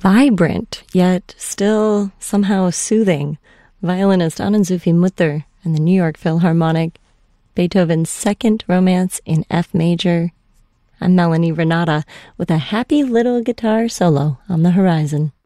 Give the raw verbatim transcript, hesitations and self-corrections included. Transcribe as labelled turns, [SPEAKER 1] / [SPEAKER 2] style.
[SPEAKER 1] vibrant, yet still somehow soothing. Violinist Anand Zufi Mutter and the New York Philharmonic, Beethoven's Second Romance in F major. I'm Melanie Renata with a happy little guitar solo on the horizon.